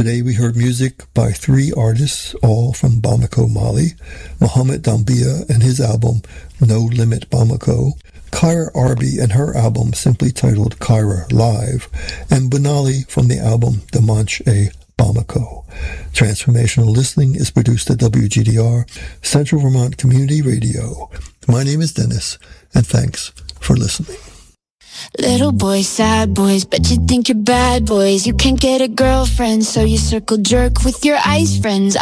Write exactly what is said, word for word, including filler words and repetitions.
Today we heard music by three artists, all from Bamako, Mali. Mohamed Dambia and his album No Limit Bamako, Kyra Arby and her album simply titled Kyra Live, and Benali from the album Dimanche A Bamako. Transformational Listening is produced at W G D R, Central Vermont Community Radio. My name is Dennis, and thanks for listening. Little boys, sad boys, but you think you're bad boys. You can't get a girlfriend, so you circle jerk with your ice friends.